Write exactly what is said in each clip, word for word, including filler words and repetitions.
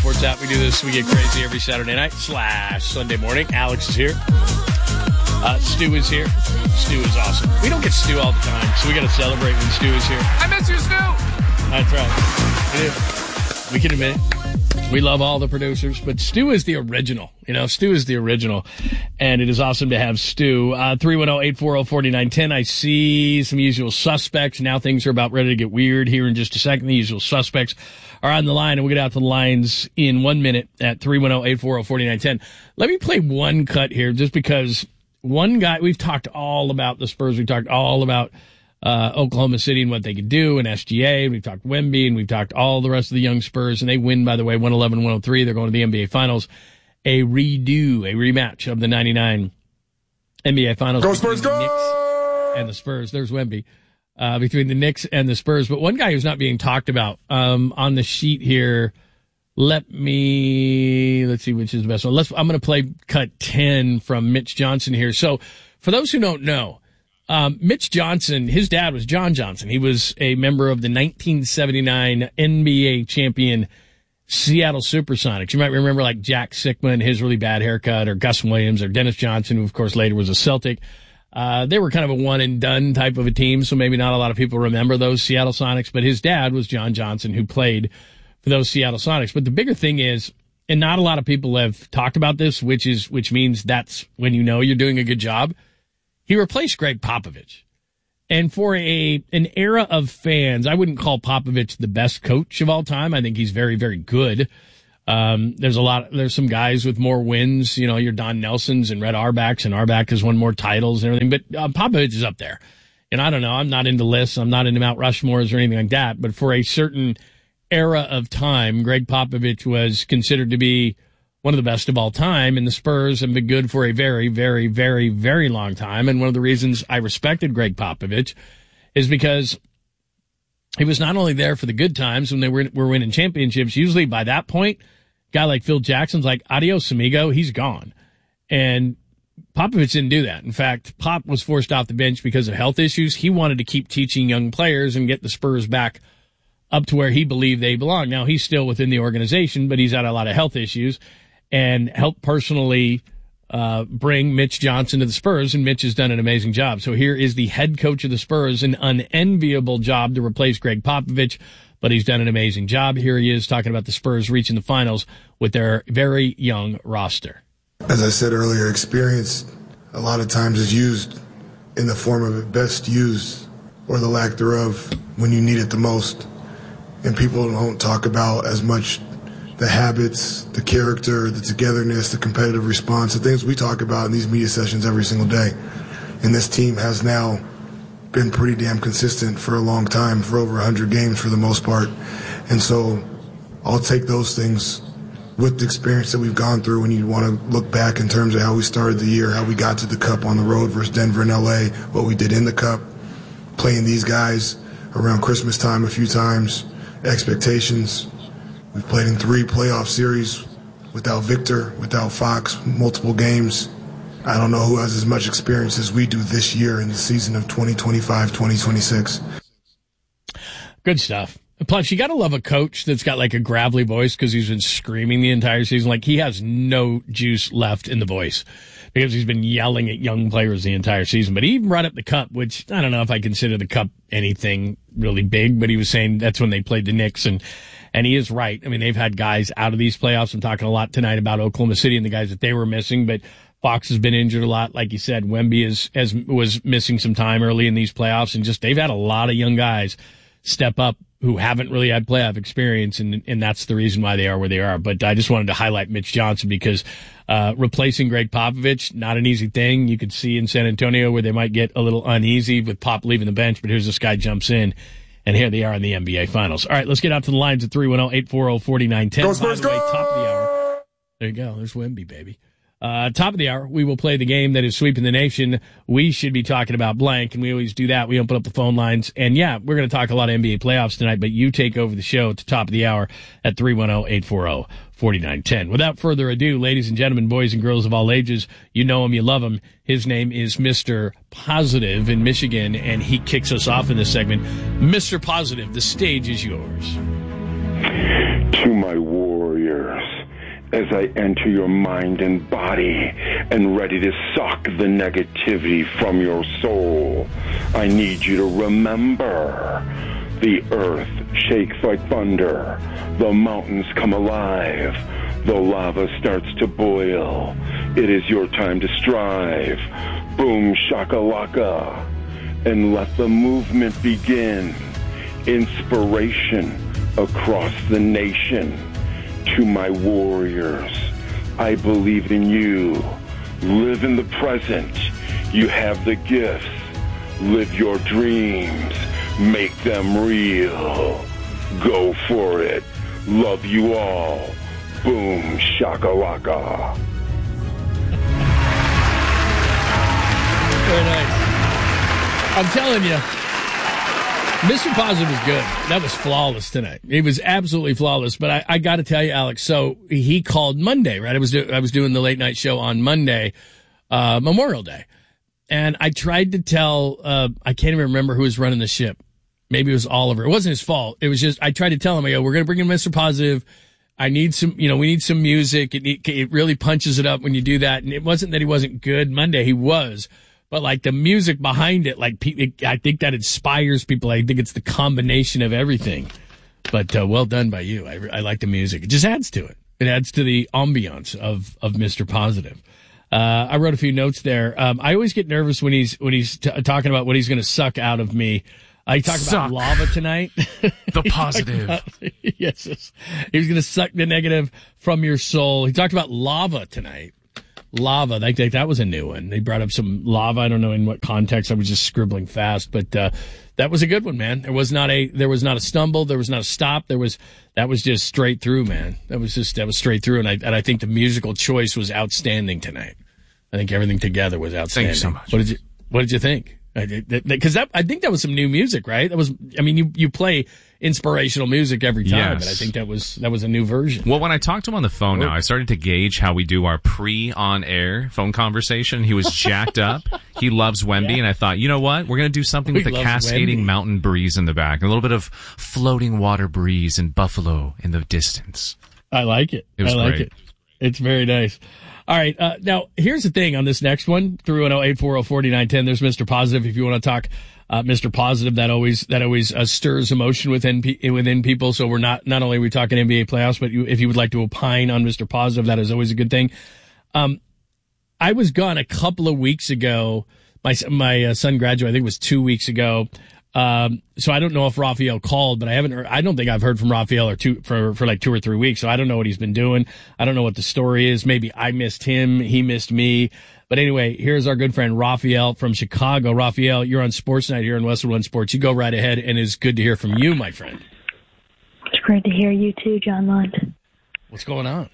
Sports app. We do this. We get crazy every Saturday night slash Sunday morning. Alex is here. Uh, Stu is here. Stu is awesome. We don't get Stu all the time, so we got to celebrate when Stu is here. I miss you, Stu. That's right. We do. We can admit it. We love all the producers, but Stu is the original. You know, Stu is the original, and it is awesome to have Stu. Uh, three one zero, eight four zero, four nine one zero. I see some usual suspects. Now things are about ready to get weird here in just a second. The usual suspects are on the line, and we'll get out to the lines in one minute at three one zero, eight four zero, four nine one zero. Let me play one cut here just because one guy, we've talked all about the Spurs. We've talked all about uh, Oklahoma City and what they could do, and S G A. We've talked Wemby, and we've talked all the rest of the young Spurs, and they win, by the way, one eleven, one oh three. They're going to the N B A Finals. A redo, a rematch of the ninety-nine N B A Finals. Go Spurs, go! Knicks and the Spurs. There's Wemby. Uh, between the Knicks and the Spurs. But one guy who's not being talked about um, on the sheet here, let me, let's see which is the best one. Let's, I'm going to play cut ten from Mitch Johnson here. So for those who don't know, um, Mitch Johnson, his dad was John Johnson. He was a member of the nineteen seventy-nine N B A champion Seattle Supersonics. You might remember like Jack Sickman, his really bad haircut, or Gus Williams, or Dennis Johnson, who of course later was a Celtic. Uh, they were kind of a one and done type of a team, so maybe not a lot of people remember those Seattle Sonics, but his dad was John Johnson, who played for those Seattle Sonics. But the bigger thing is, and not a lot of people have talked about this, which is, which means that's when you know you're doing a good job. He replaced Greg Popovich. And for a, an era of fans, I wouldn't call Popovich the best coach of all time. I think he's very, very good. Um, there's a lot, there's some guys with more wins, you know, your Don Nelsons and Red Auerbachs, and Auerbach has won more titles and everything, but uh, Popovich is up there. And I don't know, I'm not into lists, I'm not into Mount Rushmores or anything like that, but for a certain era of time, Greg Popovich was considered to be one of the best of all time, and the Spurs have been good for a very, very, very, very long time. And one of the reasons I respected Greg Popovich is because he was not only there for the good times when they were, were winning championships. Usually by that point, a guy like Phil Jackson's like, adios, amigo, he's gone. And Popovich didn't do that. In fact, Pop was forced off the bench because of health issues. He wanted to keep teaching young players and get the Spurs back up to where he believed they belong. Now, he's still within the organization, but he's had a lot of health issues and helped personally uh bring Mitch Johnson to the Spurs, and Mitch has done an amazing job. So here is the head coach of the Spurs, an unenviable job to replace Greg Popovich, but he's done an amazing job. Here he is talking about the Spurs reaching the finals with their very young roster. As I said earlier, experience a lot of times is used in the form of it best used, or the lack thereof, when you need it the most. And people don't talk about as much the habits, the character, the togetherness, the competitive response, the things we talk about in these media sessions every single day. And this team has now been pretty damn consistent for a long time, for over one hundred games for the most part. And so I'll take those things with the experience that we've gone through when you want to look back in terms of how we started the year, how we got to the Cup on the road versus Denver and L A, what we did in the Cup, playing these guys around Christmas time a few times, expectations. We've played in three playoff series without Victor, without Fox, multiple games. I don't know who has as much experience as we do this year in the season of twenty twenty-five, twenty twenty-six. Good stuff. Plus, you got to love a coach that's got like a gravelly voice because he's been screaming the entire season. Like, he has no juice left in the voice because he's been yelling at young players the entire season. But he even brought up the Cup, which I don't know if I consider the Cup anything really big, but he was saying that's when they played the Knicks, and And he is right. I mean, they've had guys out of these playoffs. I'm talking a lot tonight about Oklahoma City and the guys that they were missing, but Fox has been injured a lot. Like you said, Wemby is, as was missing some time early in these playoffs, and just they've had a lot of young guys step up who haven't really had playoff experience, and, and that's the reason why they are where they are. But I just wanted to highlight Mitch Johnson because uh replacing Greg Popovich, not an easy thing. You could see in San Antonio where they might get a little uneasy with Pop leaving the bench, but here's this guy jumps in. And here they are in the N B A Finals. All right, let's get out to the lines at three one zero, eight four zero, four nine one zero. Go Spurs, By the way, go! top of the hour. There you go. There's Wemby, baby. Uh, top of the hour, we will play the game that is sweeping the nation. We should be talking about blank, and we always do that. We open up the phone lines. And, yeah, we're going to talk a lot of N B A playoffs tonight, but you take over the show at the top of the hour at three one zero, eight four zero, four nine one zero. Without further ado, ladies and gentlemen, boys and girls of all ages, you know him, you love him. His name is Mister Positive in Michigan, and he kicks us off in this segment. Mister Positive, the stage is yours. To my warriors, as I enter your mind and body and ready to suck the negativity from your soul. I need you to remember the earth shakes like thunder, the mountains come alive, the lava starts to boil. It is your time to strive. Boom shakalaka, and let the movement begin. Inspiration across the nation. To my warriors, I believe in you. Live in the present. You have the gifts. Live your dreams. Make them real. Go for it. Love you all. Boom shakalaka. Very nice. I'm telling you, Mister Positive is good. That was flawless tonight. It was absolutely flawless. But I, I got to tell you, Alex. So he called Monday, right? I was do, I was doing the late night show on Monday, uh, Memorial Day, and I tried to tell. Uh, I can't even remember who was running the ship. Maybe it was Oliver. It wasn't his fault. It was just I tried to tell him. I go, we're going to bring in Mister Positive. I need some. You know, we need some music. It it really punches it up when you do that. And it wasn't that he wasn't good Monday. He was. But like the music behind it, like I think that inspires people. I think it's the combination of everything. But uh, well done by you. I, I like the music. It just adds to it. It adds to the ambiance of of Mister Positive. Uh, I wrote a few notes there. Um, I always get nervous when he's when he's t- talking about what he's going to suck out of me. I talked about lava tonight. The positive. about, yes, yes. He was going to suck the negative from your soul. He talked about lava tonight. Lava, that, that was a new one. They brought up some lava. I don't know in what context. I was just scribbling fast, but uh, that was a good one, man. There was not a there was not a stumble. There was not a stop. There was that was just straight through, man. That was just that was straight through, and I and I think the musical choice was outstanding tonight. I think everything together was outstanding. Thank you so much. What did you What did you think? Because that, I think that was some new music, right? That was, I mean, you, you play inspirational music every time, yes. but I think that was that was a new version. Well, when I talked to him on the phone now, I started to gauge how we do our pre-on-air phone conversation. He was jacked up. He loves Wemby, yeah. And I thought, you know what? We're going to do something he with a cascading Wemby. Mountain breeze in the back, a little bit of floating water breeze and Buffalo in the distance. I like it. It was I like great. it. It's very nice. All right. Uh, now, here's the thing on this next one, three one zero, eight four zero, four nine one zero. There's Mister Positive. If you want to talk uh, Mister Positive, that always that always uh, stirs emotion within within people. So we're not not only are we talking N B A playoffs, but you, if you would like to opine on Mister Positive, that is always a good thing. Um, I was gone a couple of weeks ago. My my uh, son graduated. I think it was two weeks ago. Um, so I don't know if Raphael called, but I haven't heard, I don't think I've heard from Raphael or two for, for like two or three weeks. So I don't know what he's been doing. I don't know what the story is. Maybe I missed him. He missed me. But anyway, here's our good friend Raphael from Chicago. Raphael, you're on Sports Night here in Westwood One Sports. You go right ahead, and it's good to hear from you, my friend. It's great to hear you too, John Lund. What's going on?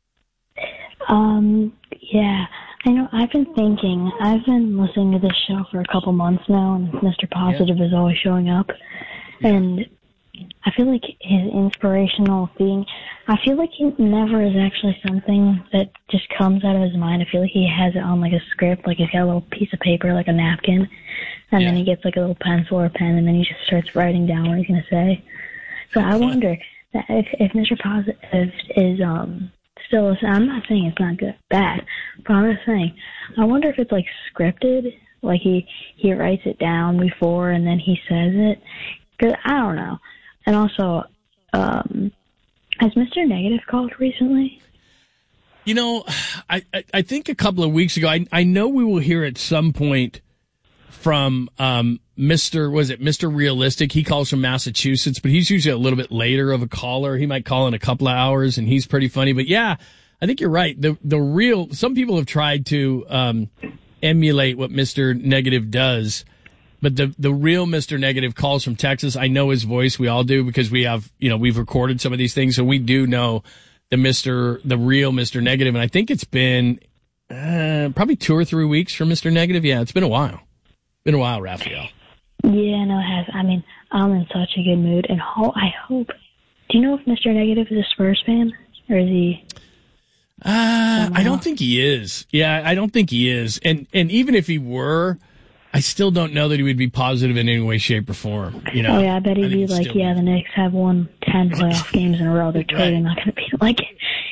Um, yeah. I know, I've been thinking, I've been listening to this show for a couple months now, and Mister Positive yeah. is always showing up, yeah. and I feel like his inspirational thing, I feel like it never is actually something that just comes out of his mind. I feel like he has it on like a script, like he's got a little piece of paper, like a napkin, and yeah. then he gets like a little pencil or a pen, and then he just starts writing down what he's going to say. So I wonder that if, if Mister Positive is, um, still, I'm not saying it's not good, bad, but I'm just saying, I wonder if it's like scripted, like he, he writes it down before and then he says it, because I don't know. And also, um, has Mister Negative called recently? You know, I, I, I think a couple of weeks ago, I, I know we will hear at some point from um, Mister was it Mister Realistic? He calls from Massachusetts, but he's usually a little bit later of a caller. He might call in a couple of hours, and he's pretty funny. But yeah, I think you're right. The the real some people have tried to um, emulate what Mister Negative does, but the the real Mister Negative calls from Texas. I know his voice. We all do because we have you know we've recorded some of these things, so we do know the Mister the real Mister Negative. And I think it's been uh, probably two or three weeks for Mister Negative. Yeah, it's been a while. Been a while, Raphael. Yeah, no, it has. I mean, I'm in such a good mood, and ho- I hope. Do you know if Mister Negative is a Spurs fan, or is he? Uh, I don't think he is. Yeah, I don't think he is. And and even if he were, I still don't know that he would be positive in any way, shape, or form. You know? Oh yeah, I bet he'd I be like, yeah, the Knicks have won ten playoff games in a row. They're totally right. not going to be like.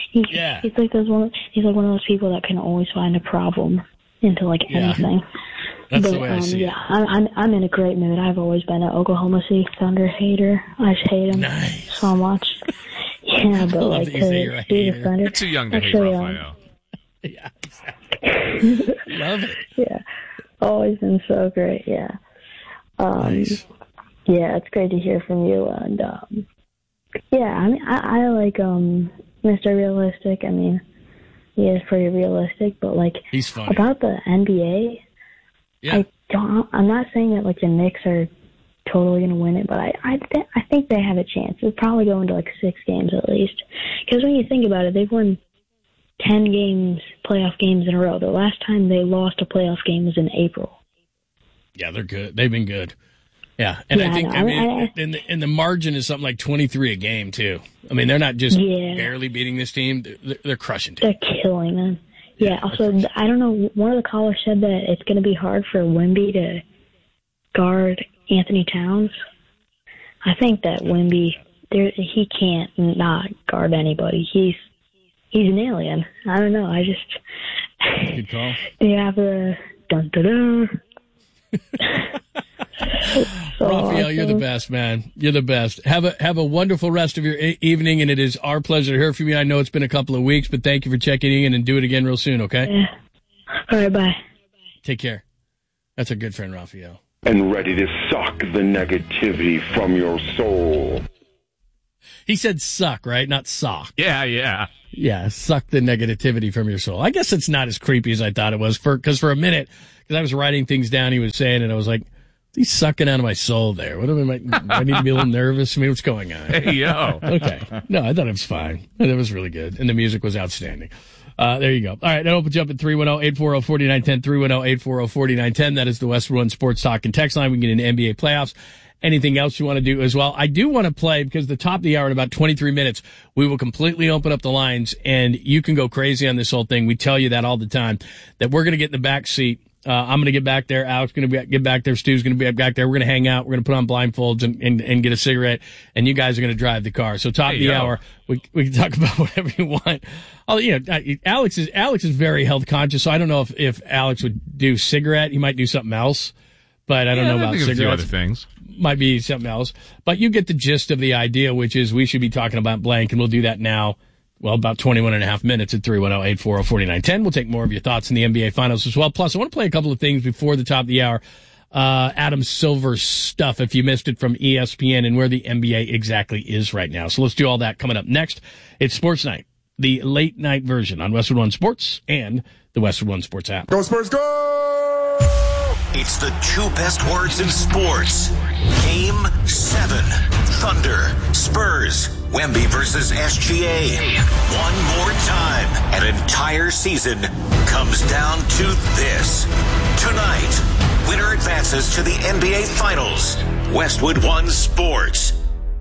He, Yeah. He's like those one. He's like one of those people that can always find a problem into like Yeah. anything. That's but, the way I um, see yeah, it. I'm, I'm I'm in a great mood. I've always been an Oklahoma City Thunder hater. I just hate them Nice. so much. Yeah, but love like that you say you're to a see hater. the Thunder. You're too young to Actually, hate um, Raphael. Yeah, exactly. Love it. Yeah, always been so great. Yeah. Um, Nice. Yeah, it's great to hear from you. And um, yeah, I mean, I, I like um, Mister Realistic. I mean, he is pretty realistic, but like He's funny. about the N B A, Yeah. I don't. I'm not saying that like the Knicks are totally going to win it, but I I, th- I think they have a chance. They'll probably go into like six games at least. Because when you think about it, they've won ten games, playoff games in a row. The last time they lost a playoff game was in April. Yeah, they're good. They've been good. Yeah, and Yeah, I think I I know. mean, I- I- and the, and the margin is something like twenty-three a game too. I mean, they're not just Yeah. barely beating this team; they're, they're crushing teams. They're killing them. Yeah. Yeah, Also, I don't know. One of the callers said that it's going to be hard for Wemby to guard Anthony Towns. I think that Wemby, there, he can't not guard anybody. He's he's an alien. I don't know. I just Good call. they have a dun dun dun. So Raphael, you're the awesome. best, man. You're the best. Have a have a wonderful rest of your e- evening, and it is our pleasure to hear from you. I know it's been a couple of weeks, but thank you for checking in, and do it again real soon. Okay? Yeah. All right. Bye. Take care. That's our good friend Raphael. And ready to suck the negativity from your soul. He said suck, right? Not sock. Yeah, yeah. Yeah, suck the negativity from your soul. I guess it's not as creepy as I thought it was. For because for a minute, because I was writing things down, he was saying, and I was like, he's sucking out of my soul there. What am I? Do I need to be a little nervous? I mean, what's going on? Hey, yo. Okay. No, I thought it was fine. That was really good. And the music was outstanding. Uh, there you go. All right. That opens you up at three one zero, eight four zero, four nine one zero, three one zero, eight four zero, four nine one zero. That is the Westwood One Sports Talk and Text line. We can get into N B A playoffs. Anything else you want to do as well? I do want to play because the top of the hour in about twenty-three minutes, we will completely open up the lines and you can go crazy on this whole thing. We tell you that all the time, that we're going to get in the back seat. Uh, I'm going to get back there. Alex going to get back there. Stu's going to be back there. We're going to hang out. We're going to put on blindfolds and, and, and get a cigarette. And you guys are going to drive the car. So top Hey, of the yo. hour, we we can talk about whatever you want. Oh, you know, Alex is Alex is very health conscious. So I don't know if, if Alex would do cigarette. He might do something else. But I don't Yeah, know I about think of a few cigarettes. other things. Might be something else. But you get the gist of the idea, which is we should be talking about blank, and we'll do that now. Well, about twenty-one and a half minutes at three one zero, eight four zero, four nine one zero. We'll take more of your thoughts in the N B A Finals as well. Plus, I want to play a couple of things before the top of the hour. Uh, Adam Silver's stuff, if you missed it, from E S P N and where the N B A exactly is right now. So let's do all that coming up next. It's Sports Night, the late night version on Westwood One Sports and the Westwood One Sports app. Go Spurs, go! It's the two best words in sports. Game seven. Thunder, Spurs, Wemby versus S G A. One more time. An entire season comes down to this. Tonight, winner advances to the N B A Finals. Westwood One Sports.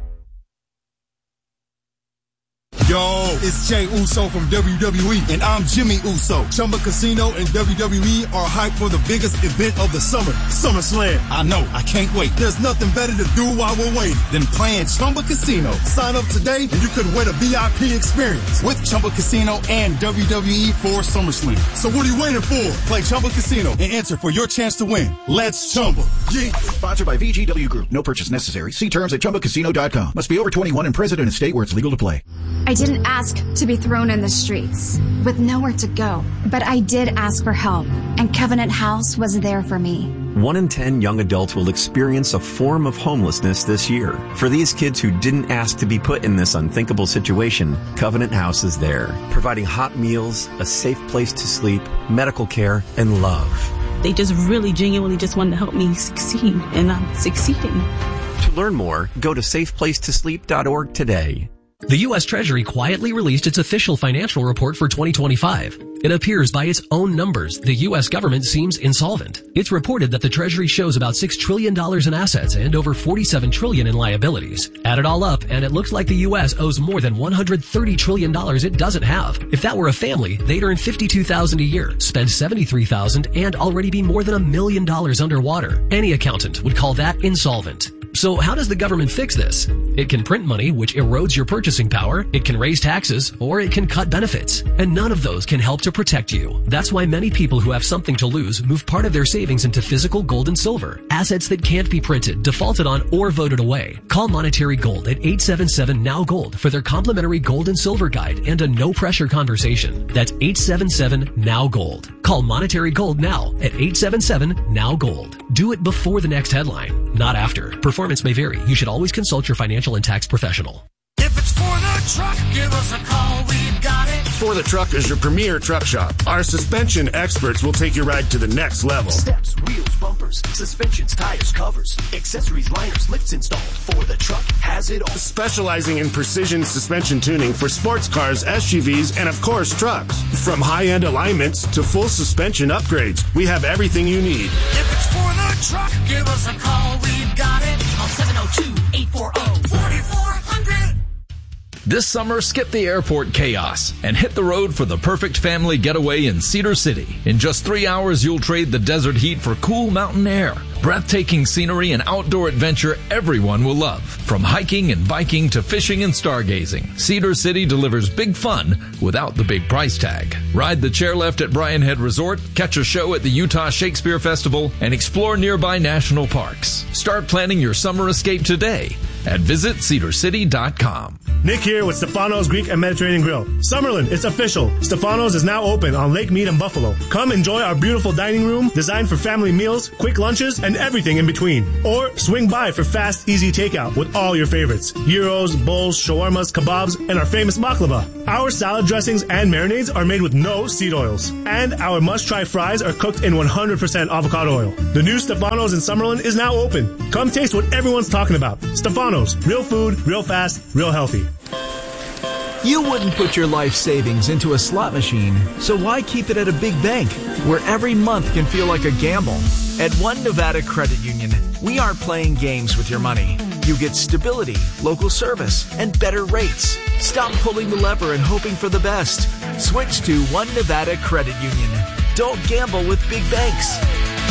Yo, it's Jay Uso from W W E, and I'm Jimmy Uso. Chumba Casino and W W E are hyped for the biggest event of the summer, SummerSlam. I know, I can't wait. There's nothing better to do while we're waiting than playing Chumba Casino. Sign up today and you could win a V I P experience with Chumba Casino and W W E for SummerSlam. So what are you waiting for? Play Chumba Casino and enter for your chance to win. Let's Chumba. Yeah. Sponsored by V G W Group. No purchase necessary. See terms at chumba casino dot com. Must be over twenty-one and present in a state where it's legal to play. I didn't ask to be thrown in the streets with nowhere to go, but I did ask for help, and Covenant House was there for me. One in ten young adults will experience a form of homelessness this year. For these kids who didn't ask to be put in this unthinkable situation, Covenant House is there, providing hot meals, a safe place to sleep, medical care, and love. They just really genuinely just wanted to help me succeed, and I'm succeeding. To learn more, go to safe place to sleep dot org today. The U S Treasury quietly released its official financial report for twenty twenty-five. It appears by its own numbers, the U S government seems insolvent. It's reported that the Treasury shows about six trillion dollars in assets and over forty-seven trillion dollars in liabilities. Add it all up, and it looks like the U S owes more than one hundred thirty trillion dollars it doesn't have. If that were a family, they'd earn fifty-two thousand dollars a year, spend seventy-three thousand dollars, and already be more than a million dollars underwater. Any accountant would call that insolvent. So how does the government fix this? It can print money, which erodes your purchasing power. It can raise taxes, or it can cut benefits. And none of those can help to protect you. That's why many people who have something to lose move part of their savings into physical gold and silver. Assets that can't be printed, defaulted on, or voted away. Call Monetary Gold at eight seven seven N O W Gold for their complimentary gold and silver guide and a no-pressure conversation. That's eight seven seven N O W Gold. Call Monetary Gold now at eight seven seven N O W Gold. Do it before the next headline, not after. Performance may vary. You should always consult your financial and tax professional. If it's for the truck, give us a call. We've got it. For the Truck is your premier truck shop. Our suspension experts will take your ride to the next level. Steps, wheels, bumpers, suspensions, tires, covers, accessories, liners, lifts installed. For the Truck has it all. Specializing in precision suspension tuning for sports cars, S U Vs, and of course trucks. From high-end alignments to full suspension upgrades, we have everything you need. If it's for the truck, give us a call. We've got it. On seven oh two, eight four oh, four four hundred. This summer, skip the airport chaos and hit the road for the perfect family getaway in Cedar City. In just three hours, you'll trade the desert heat for cool mountain air, breathtaking scenery, and outdoor adventure everyone will love. From hiking and biking to fishing and stargazing, Cedar City delivers big fun without the big price tag. Ride the chairlift at Bryan Head Resort, catch a show at the Utah Shakespeare Festival, and explore nearby national parks. Start planning your summer escape today at visit cedar city dot com. Nick here with Stefano's Greek and Mediterranean Grill. Summerlin, it's official. Stefano's is now open on Lake Mead and Buffalo. Come enjoy our beautiful dining room designed for family meals, quick lunches, and everything in between. Or swing by for fast, easy takeout with all your favorites. Gyros, bowls, shawarmas, kebabs, and our famous baklava. Our salad dressings and marinades are made with no seed oils. And our must-try fries are cooked in one hundred percent avocado oil. The new Stefano's in Summerlin is now open. Come taste what everyone's talking about. Stefano's. Real food, real fast, real healthy. You wouldn't put your life savings into a slot machine, so why keep it at a big bank, where every month can feel like a gamble? At One Nevada Credit Union, we aren't playing games with your money. You get stability, local service, and better rates. Stop pulling the lever and hoping for the best. Switch to One Nevada Credit Union. Don't gamble with big banks.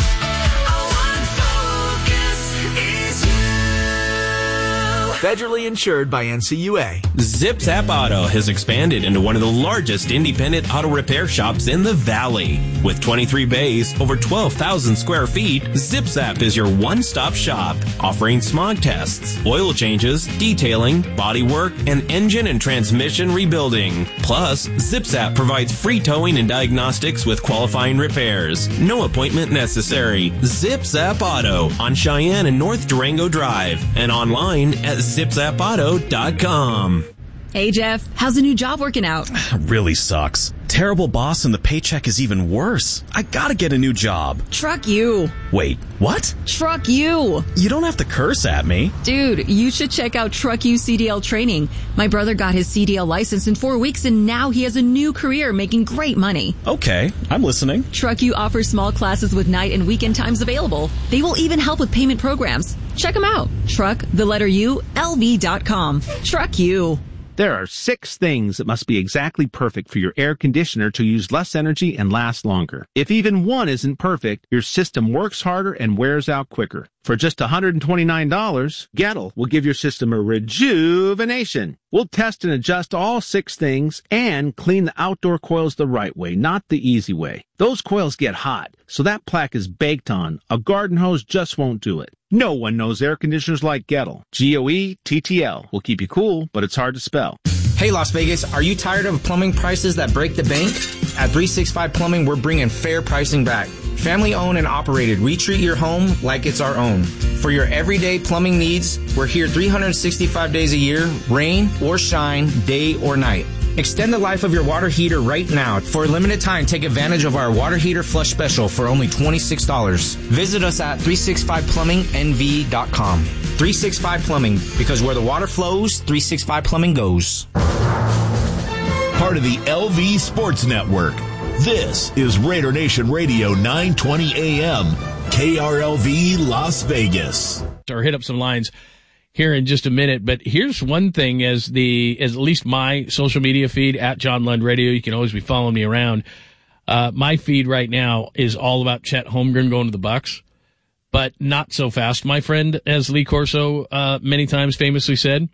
Federally insured by N C U A. Zip Zap Auto has expanded into one of the largest independent auto repair shops in the Valley. With twenty-three bays, over twelve thousand square feet, Zip Zap is your one-stop shop, offering smog tests, oil changes, detailing, body work, and engine and transmission rebuilding. Plus, Zip Zap provides free towing and diagnostics with qualifying repairs. No appointment necessary. Zip Zap Auto on Cheyenne and North Durango Drive and online at zip zap auto dot com. Hey, Jeff, how's the new job working out? Really sucks. Terrible boss and the paycheck is even worse. I gotta get a new job. Truck you. Wait, what? Truck you. You don't have to curse at me. Dude, you should check out Truck You C D L training. My brother got his C D L license in four weeks and now he has a new career making great money. Okay, I'm listening. Truck You offers small classes with night and weekend times available. They will even help with payment programs. Check them out. Truck, the letter U, L V dot com. Truck You. There are six things that must be exactly perfect for your air conditioner to use less energy and last longer. If even one isn't perfect, your system works harder and wears out quicker. For just one hundred twenty-nine dollars, Gettle will give your system a rejuvenation. We'll test and adjust all six things and clean the outdoor coils the right way, not the easy way. Those coils get hot, so that plaque is baked on. A garden hose just won't do it. No one knows air conditioners like Gettle. G O E T T L will keep you cool, but it's hard to spell. Hey, Las Vegas, are you tired of plumbing prices that break the bank? At three sixty-five Plumbing, we're bringing fair pricing back. Family owned and operated, we treat your home like it's our own. For your everyday plumbing needs, we're here three hundred sixty-five days a year, rain or shine, day or night. Extend the life of your water heater right now. For a limited time, take advantage of our water heater flush special for only twenty-six dollars. Visit us at three sixty-five plumbing N V dot com. three sixty-five Plumbing, because where the water flows, three sixty-five Plumbing goes. Part of the L V Sports Network. This is Raider Nation Radio nine twenty A M, K R L V Las Vegas. Or hit up some lines here in just a minute, but here's one thing as the, as at least my social media feed at John Lund Radio, you can always be following me around. Uh, my feed right now is all about Chet Holmgren going to the Bucks. but not so fast, my friend, as Lee Corso uh, many times famously said.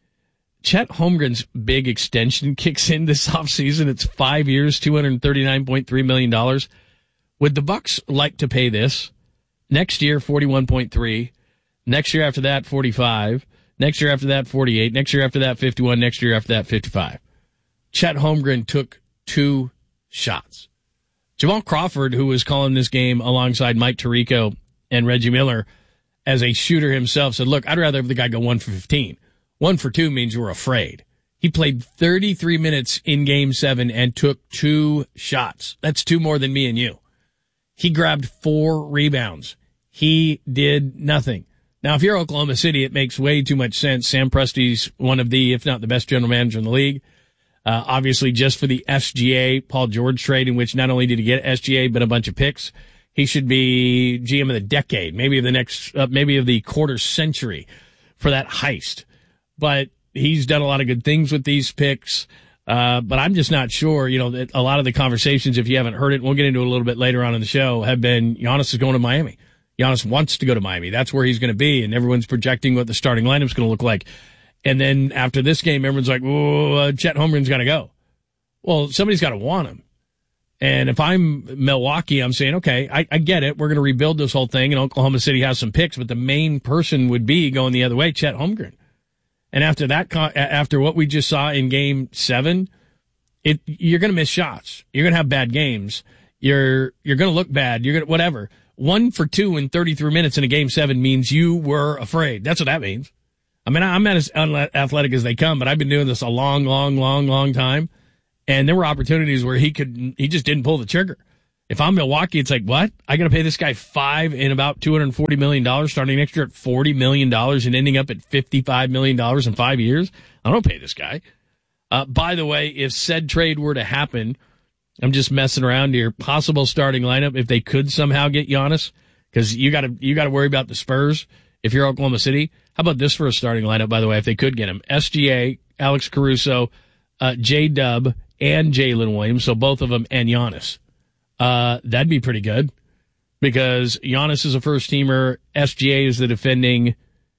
Chet Holmgren's big extension kicks in this offseason. It's five years, two hundred thirty-nine point three million dollars. Would the Bucks like to pay this? Next year, forty-one point three. Next year after that, forty-five. Next year after that, forty-eight. Next year after that, fifty-one. Next year after that, fifty-five. Chet Holmgren took two shots. Jamal Crawford, who was calling this game alongside Mike Tirico and Reggie Miller as a shooter himself, said, look, I'd rather have the guy go one for fifteen. One for two means you're afraid. He played thirty-three minutes in game seven and took two shots. That's two more than me and you. He grabbed four rebounds. He did nothing. Now, if you're Oklahoma City, it makes way too much sense. Sam Presti's one of the, if not the best general manager in the league. Uh, obviously, just for the S G A Paul George trade, in which not only did he get S G A, but a bunch of picks. He should be G M of the decade, maybe of the next, uh, maybe of the quarter century for that heist. But he's done a lot of good things with these picks. Uh, but I'm just not sure, you know, that a lot of the conversations, if you haven't heard it, we'll get into it a little bit later on in the show, have been Giannis is going to Miami. Giannis wants to go to Miami. That's where he's going to be. And everyone's projecting what the starting lineup's going to look like. And then after this game, everyone's like, oh, uh, Chet Holmgren's got to go. Well, somebody's got to want him. And if I'm Milwaukee, I'm saying, okay, I, I get it. We're going to rebuild this whole thing, and Oklahoma City has some picks, but the main person would be going the other way, Chet Holmgren. And after that, after what we just saw in game seven, it, you're going to miss shots. You're going to have bad games. You're, you're going to look bad. You're going to, whatever. One for two in thirty-three minutes in a game seven means you were afraid. That's what that means. I mean, I'm not as athletic as they come, but I've been doing this a long, long, long, long time. And there were opportunities where he could, he just didn't pull the trigger. If I'm Milwaukee, it's like, what? I got to pay this guy five and about two hundred forty million dollars starting next year at forty million dollars and ending up at fifty-five million dollars in five years? I don't pay this guy. Uh, by the way, if said trade were to happen, I'm just messing around here, possible starting lineup, if they could somehow get Giannis, because you got to, you got to worry about the Spurs if you're Oklahoma City. How about this for a starting lineup, by the way, if they could get him? S G A, Alex Caruso, uh, J-Dub, and Jalen Williams, so both of them, and Giannis. Uh, that'd be pretty good because Giannis is a first-teamer, S G A is the defending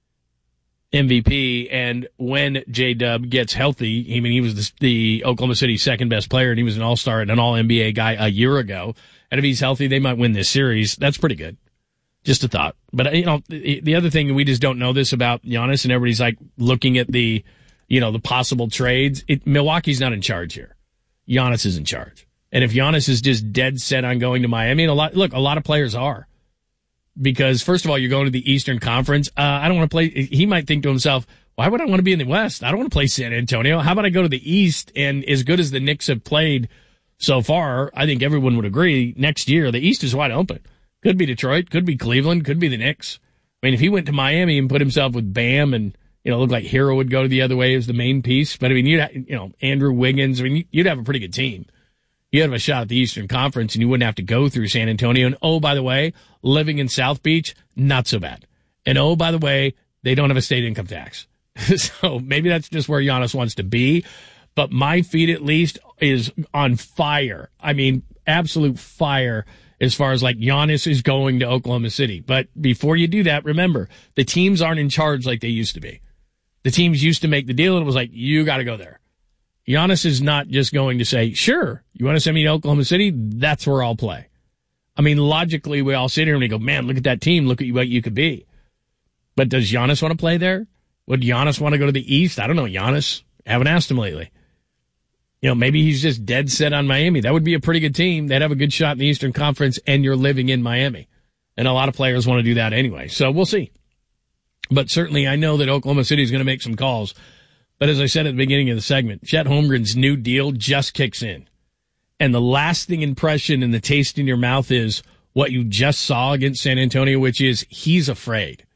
M V P, and when J-Dub gets healthy, I mean, he was the, the Oklahoma City second-best player, and he was an all-star and an all-N B A guy a year ago, and if he's healthy, they might win this series. That's pretty good. Just a thought. But, you know, the other thing, we just don't know this about Giannis, and everybody's, like, looking at the, you know, the possible trades. It, Milwaukee's not in charge here. Giannis is in charge. And if Giannis is just dead set on going to Miami, and a lot, look, a lot of players are. Because, first of all, you're going to the Eastern Conference. Uh, I don't want to play. He might think to himself, why would I want to be in the West? I don't want to play San Antonio. How about I go to the East? And as good as the Knicks have played so far, I think everyone would agree, next year, the East is wide open. Could be Detroit, could be Cleveland, could be the Knicks. I mean, if he went to Miami and put himself with Bam and, you know, looked like Hero would go the other way as the main piece. But, I mean, you'd, you know, Andrew Wiggins, I mean, you'd have a pretty good team. You'd have a shot at the Eastern Conference, and you wouldn't have to go through San Antonio. And, oh, by the way, living in South Beach, not so bad. And, oh, by the way, they don't have a state income tax. So maybe that's just where Giannis wants to be. But my feed, at least, is on fire. I mean, absolute fire as far as, like, Giannis is going to Oklahoma City. But before you do that, remember, the teams aren't in charge like they used to be. The teams used to make the deal, and it was like, you got to go there. Giannis is not just going to say, sure, you want to send me to Oklahoma City? That's where I'll play. I mean, logically, we all sit here and we go, man, look at that team. Look at what you could be. But does Giannis want to play there? Would Giannis want to go to the East? I don't know, Giannis. I haven't asked him lately. You know, maybe he's just dead set on Miami. That would be a pretty good team. They'd have a good shot in the Eastern Conference, and you're living in Miami. And a lot of players want to do that anyway. So we'll see. But certainly I know that Oklahoma City is going to make some calls. But as I said at the beginning of the segment, Chet Holmgren's new deal just kicks in. And the lasting impression and the taste in your mouth is what you just saw against San Antonio, which is he's afraid.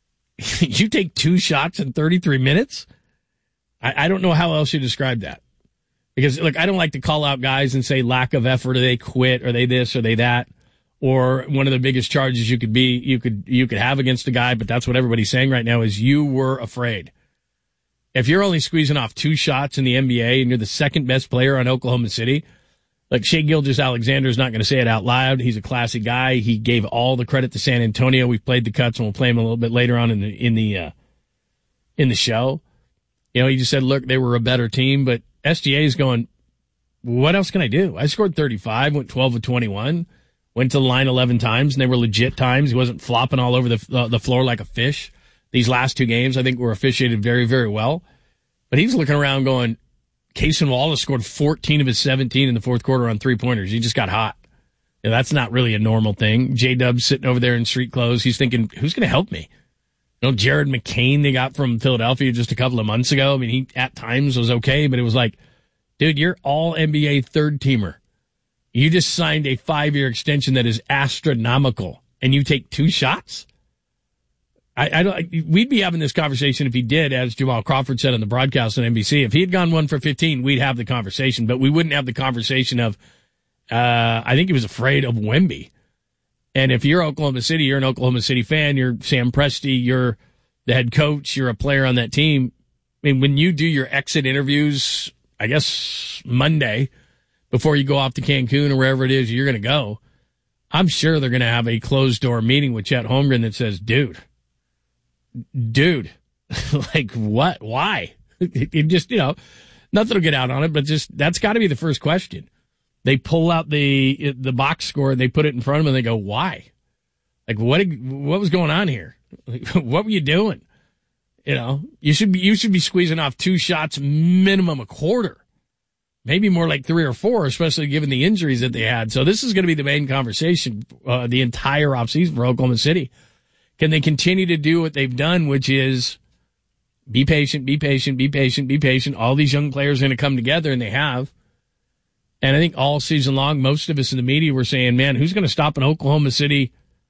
You take two shots in thirty-three minutes? I, I don't know how else you describe that. Because, look, I don't like to call out guys and say lack of effort, or they quit, or they this, or they that. Or one of the biggest charges you could be, you could, you could have against a guy, but that's what everybody's saying right now is you were afraid. If you're only squeezing off two shots in the N B A and you're the second best player on Oklahoma City, Like Shai Gilgeous-Alexander is not going to say it out loud. He's a classy guy. He gave all the credit to San Antonio. We've played the cuts, and we'll play him a little bit later on in the in the uh, in the show. You know, he just said, "Look, they were a better team," but S G A is going, "What else can I do? I scored thirty-five, went twelve of twenty-one, went to the line eleven times, and they were legit times. He wasn't flopping all over the uh, the floor like a fish. These last two games, I think, were officiated very, very well." But he's looking around going, Cason Wallace scored fourteen of his seventeen in the fourth quarter on three-pointers. He just got hot. You know, that's not really a normal thing. J-Dub's sitting over there in street clothes. He's thinking, who's going to help me? You know, Jared McCain they got from Philadelphia just a couple of months ago. I mean, he at times was okay, but it was like, dude, you're all N B A third-teamer. You just signed a five-year extension that is astronomical, and you take two shots? I, I don't. We'd be having this conversation if he did, as Jamal Crawford said on the broadcast on N B C. If he had gone one for fifteen, we'd have the conversation, but we wouldn't have the conversation of, uh, I think he was afraid of Wemby. And if you're Oklahoma City, you're an Oklahoma City fan, you're Sam Presti, you're the head coach, you're a player on that team. I mean, when you do your exit interviews, I guess Monday, before you go off to Cancun or wherever it is you're going to go, I'm sure they're going to have a closed-door meeting with Chet Holmgren that says, dude, dude, like what? Why? It, it just, you know, nothing will get out on it, but just that's got to be the first question. They pull out the the box score and they put it in front of them and they go, why? Like what? What was going on here? What were you doing? You know, you should be you should be squeezing off two shots minimum a quarter, maybe more like three or four, especially given the injuries that they had. So this is going to be the main conversation uh, the entire offseason for Oklahoma City. Can they continue to do what they've done, which is be patient, be patient, be patient, be patient. All these young players are going to come together, and they have. And I think all season long, most of us in the media were saying, man, who's going to stop an Oklahoma City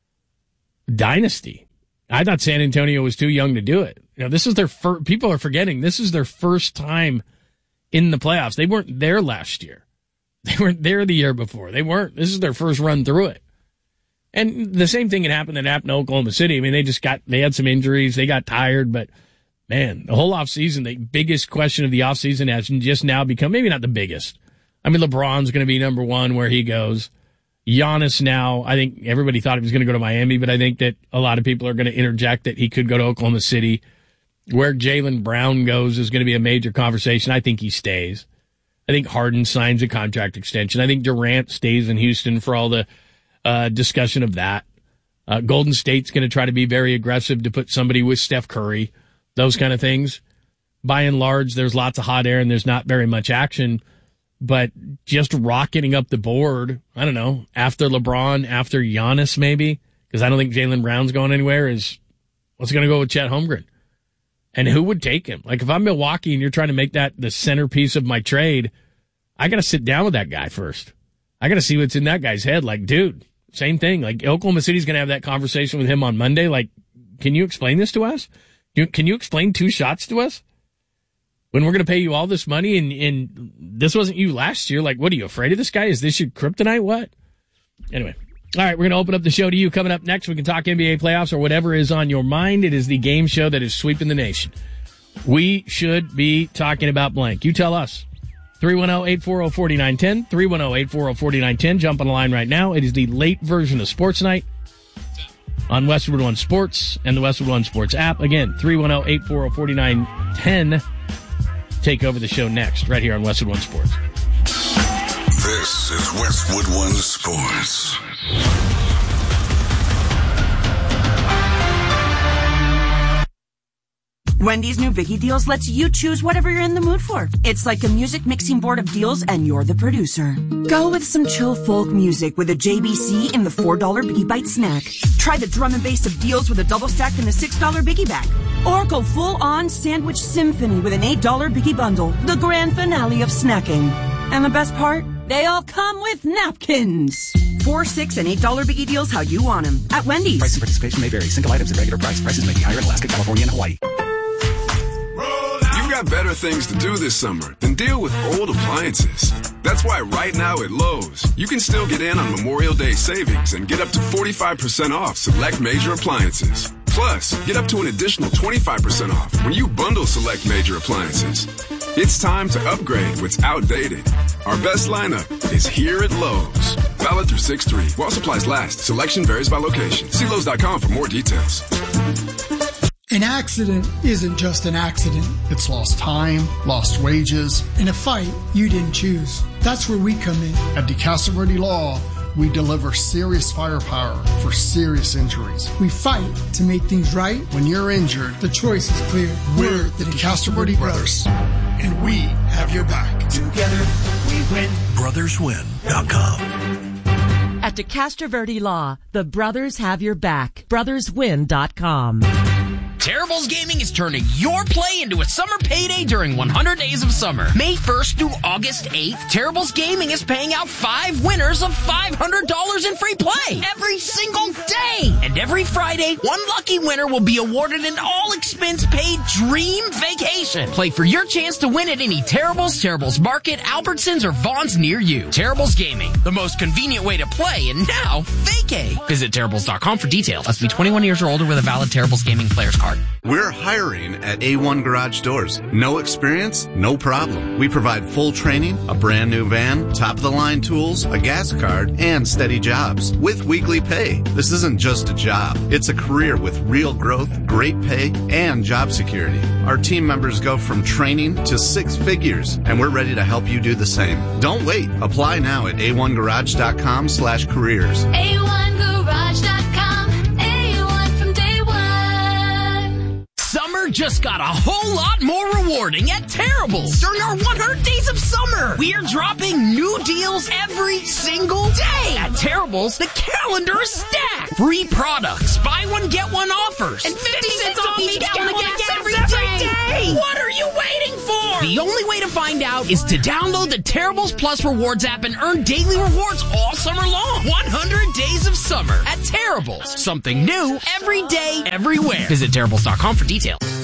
dynasty? I thought San Antonio was too young to do it. You know, this is their first, people are forgetting, this is their first time in the playoffs. They weren't there last year. They weren't there the year before. They weren't. This is their first run through it. And the same thing had happened that happened to Oklahoma City. I mean, they just got, they had some injuries. They got tired, but man, the whole offseason, the biggest question of the offseason has just now become, maybe not the biggest. I mean, LeBron's going to be number one where he goes. Giannis now, I think everybody thought he was going to go to Miami, but I think that a lot of people are going to interject that he could go to Oklahoma City. Where Jaylen Brown goes is going to be a major conversation. I think he stays. I think Harden signs a contract extension. I think Durant stays in Houston for all the Uh, discussion of that. Uh, Golden State's going to try to be very aggressive to put somebody with Steph Curry, those kind of things. By and large, there's lots of hot air and there's not very much action, but just rocketing up the board, I don't know, after LeBron, after Giannis maybe, because I don't think Jaylen Brown's going anywhere, is what's going to go with Chet Holmgren? And who would take him? Like if I'm Milwaukee and you're trying to make that the centerpiece of my trade, I got to sit down with that guy first. I got to see what's in that guy's head. Like, dude, same thing. Like, Oklahoma City's going to have that conversation with him on Monday. Like, can you explain this to us? Can you explain two shots to us? When we're going to pay you all this money and, and this wasn't you last year. Like, what, are you afraid of this guy? Is this your kryptonite? What? Anyway. All right, we're going to open up the show to you. Coming up next, we can talk N B A playoffs or whatever is on your mind. It is the game show that is sweeping the nation. We should be talking about blank. You tell us. three one zero, eight four zero, four nine one zero, three one zero, eight four zero, four nine one zero. Jump on the line right now. It is the late version of Sports Night on Westwood One Sports and the Westwood One Sports app. Again, three one zero, eight four zero, four nine one zero. Take over the show next, right here on Westwood One Sports. This is Westwood One Sports. Wendy's new Biggie Deals lets you choose whatever you're in the mood for. It's like a music mixing board of deals and you're the producer. Go with some chill folk music with a J B C in the four dollar Biggie Bite snack. Try the drum and bass of deals with a double stack in the six dollar Biggie bag. Or go full on sandwich symphony with an eight dollar Biggie bundle. The grand finale of snacking. And the best part? They all come with napkins. Four, six, and eight dollar Biggie Deals how you want them. At Wendy's. Price and participation may vary. Single items at regular price. Prices may be higher in Alaska, California, and Hawaii. You've got better things to do this summer than deal with old appliances. That's why right now at Lowe's, you can still get in on Memorial Day savings and get up to forty-five percent off select major appliances. Plus, get up to an additional twenty-five percent off when you bundle select major appliances. It's time to upgrade what's outdated. Our best lineup is here at Lowe's. Valid through six three. While supplies last, selection varies by location. See Lowe's dot com for more details. An accident isn't just an accident. It's lost time, lost wages. In a fight you didn't choose. That's where we come in. At DeCastro Law, we deliver serious firepower for serious injuries. We fight to make things right. When you're injured, the choice is clear. We're the DeCastro Brothers, and we have your back. Together, we win. brothers win dot com. At DeCastro Verde Law, the brothers have your back. brothers win dot com. Terribles Gaming is turning your play into a summer payday during one hundred days of summer. May first through August eighth, Terribles Gaming is paying out five winners of five hundred dollars in free play every single day. And every Friday, one lucky winner will be awarded an all-expense-paid dream vacation. Play for your chance to win at any Terribles, Terribles Market, Albertsons, or Vaughn's near you. Terribles Gaming, the most convenient way to play, and now vacay. Visit Terribles dot com for details. Must be twenty-one years or older with a valid Terribles Gaming player's card. We're hiring at A one Garage Doors. No experience? No problem. We provide full training, a brand new van, top-of-the-line tools, a gas card, and steady jobs with weekly pay. This isn't just a job. It's a career with real growth, great pay, and job security. Our team members go from training to six figures, and we're ready to help you do the same. Don't wait. Apply now at A one Garage dot com slash careers. A one Garage dot com. Summer just got a whole lot more rewarding at Terribles. During our one hundred days of summer, we are dropping new deals every single day. At Terribles, the calendar is stacked. Free products, buy one, get one offers, and fifty cents off each gallon of gas every day. What are you waiting for? The only way to find out is to download the Terribles Plus Rewards app and earn daily rewards all summer long. one hundred days of summer at Terribles. Something new every day, everywhere. Visit Terribles dot com for details.